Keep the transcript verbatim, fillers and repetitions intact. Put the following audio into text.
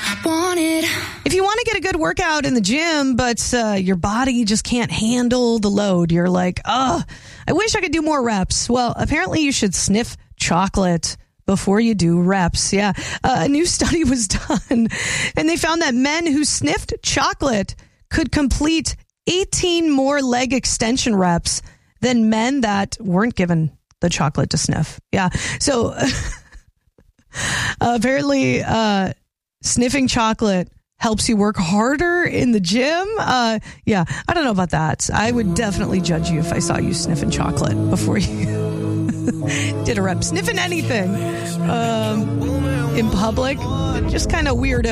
wanted. If you want to get a good workout in the gym, but uh, your body just can't handle the load, you're like, oh, I wish I could do more reps. Well, apparently you should sniff chocolate before you do reps. Yeah. Uh, a new study was done, and they found that men who sniffed chocolate could complete eighteen more leg extension reps than men that weren't given the chocolate to sniff. Yeah. So uh, apparently uh, sniffing chocolate helps you work harder in the gym. Uh, yeah, I don't know about that. I would definitely judge you if I saw you sniffing chocolate before you did a rep. Sniffing anything um, in public, just kind of weirdo.